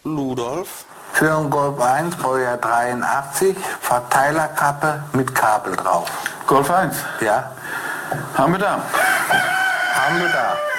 Ludolf. Für ein Golf 1, Baujahr 83, Verteilerkappe mit Kabel drauf. Golf 1. Ja, Haben wir da. haben wir da.